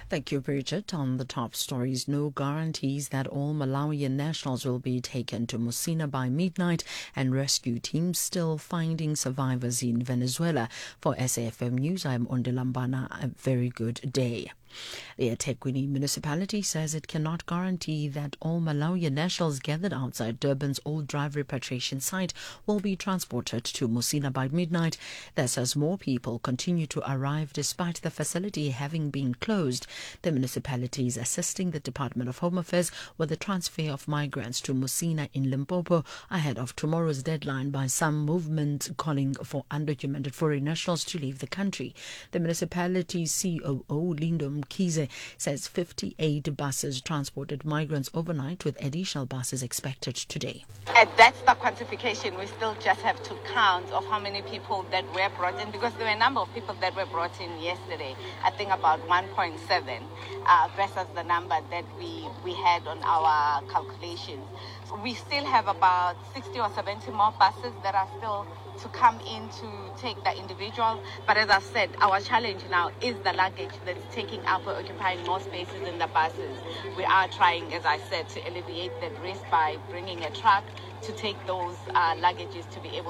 Thank you, Bridget. On the top stories, no guarantees that all Malawian nationals will be taken to Musina by midnight, and rescue teams still finding survivors in Venezuela. For SAFM News, I'm Ondilambana. A very good day. The eThekwini municipality says it cannot guarantee that all Malawian nationals gathered outside Durban's old drive repatriation site will be transported to Musina by midnight. That as more people continue to arrive despite the facility having been closed. The municipality is assisting the Department of Home Affairs with the transfer of migrants to Musina in Limpopo ahead of tomorrow's deadline by some movement calling for undocumented foreign nationals to leave the country. The municipality's COO, Lindo Mkhize, says 58 buses transported migrants overnight, with additional buses expected today. That's the quantification. We still just have to count of how many people that were brought in, because there were a number of people that were brought in yesterday. I think about 1.7 versus the number that we had on our calculations. We still have about 60 or 70 more buses that are still to come in to take the individual. But as I've said, our challenge now is the luggage that's taking up or occupying more spaces in the buses. We are trying, as I said, to alleviate that risk by bringing a truck to take those luggages to be able